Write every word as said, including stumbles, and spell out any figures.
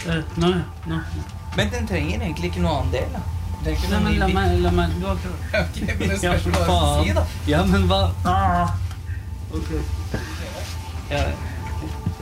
Uh, nei, nei. Men den trenger egentlig ikke noe annen del, da. Det er ikke Nei, noe men la ny meg, la meg, du har prøvd. Ok, men det Ja, spørs hva du faen. si, da. Ja, men hva? Ah. Ok. Ja,